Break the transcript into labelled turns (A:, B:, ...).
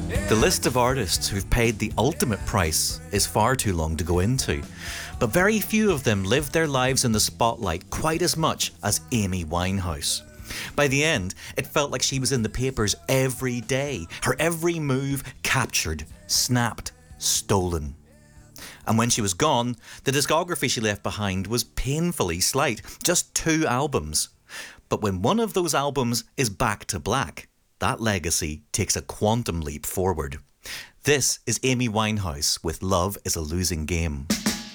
A: The list of artists who've paid the ultimate price is far too long to go into, but very few of them lived their lives in the spotlight quite as much as Amy Winehouse. By the end, it felt like she was in the papers every day, her every move captured, snapped, stolen. And when she was gone, the discography she left behind was painfully slight, just 2 albums. But when one of those albums is back to black, that legacy takes a quantum leap forward. This is Amy Winehouse with Love is a Losing Game.